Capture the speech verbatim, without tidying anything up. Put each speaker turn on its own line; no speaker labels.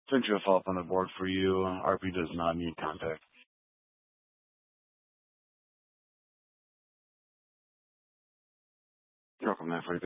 Sent you a follow-up on the board for you. R P does not need contact. You're welcome, man.